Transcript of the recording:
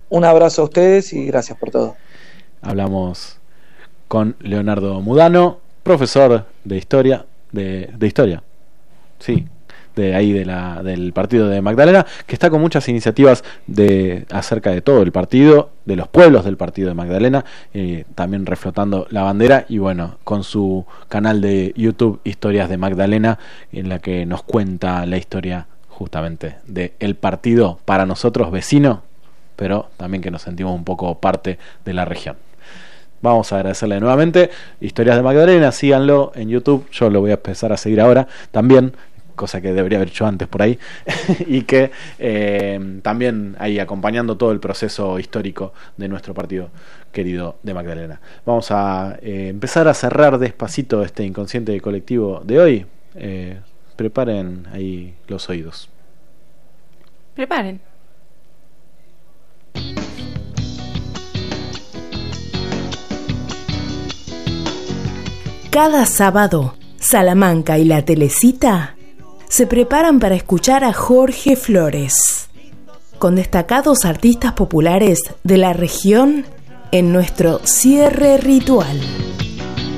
Un abrazo a ustedes y gracias por todo. Hablamos con Leonardo Mudano, profesor de historia, de historia, sí, de ahí del partido de Magdalena, que está con muchas iniciativas acerca de todo el partido, de los pueblos del partido de Magdalena, también reflotando la bandera, y bueno, con su canal de YouTube Historias de Magdalena, en la que nos cuenta la historia justamente del partido, para nosotros vecino, pero también que nos sentimos un poco parte de la región. Vamos a agradecerle nuevamente. Historias de Magdalena, síganlo en YouTube. Yo lo voy a empezar a seguir ahora también, cosa que debería haber hecho antes por ahí. Y que también ahí acompañando todo el proceso histórico de nuestro partido querido de Magdalena. Vamos a empezar a cerrar despacito este inconsciente colectivo de hoy. Preparen ahí los oídos. Preparen. Cada sábado, Salamanca y La Telecita se preparan para escuchar a Jorge Flores, con destacados artistas populares de la región en nuestro cierre ritual.